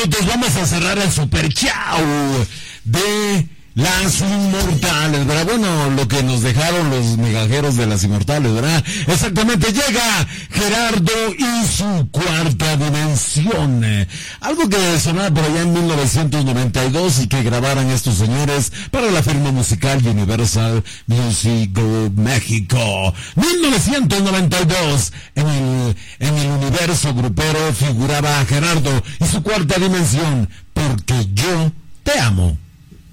minutos vamos a cerrar el Super Chao de las Inmortales, ¿verdad? Bueno, lo que nos dejaron los migajeros de las Inmortales, ¿verdad? Exactamente, llega Gerardo y su cuarta dimensión. Algo que sonaba por allá en 1992 y que grabaran estos señores para la firma musical Universal Music Group México. 1992, en el universo grupero figuraba Gerardo y su cuarta dimensión, Porque yo te amo.